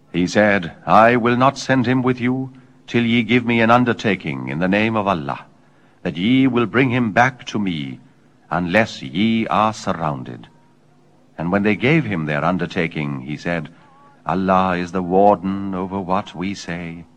He said, I will not send him with you, till ye give me an undertaking in the name of Allah, that ye will bring him back to me, unless ye are surrounded. And when they gave him their undertaking, he said, Allah is the warden over what we say,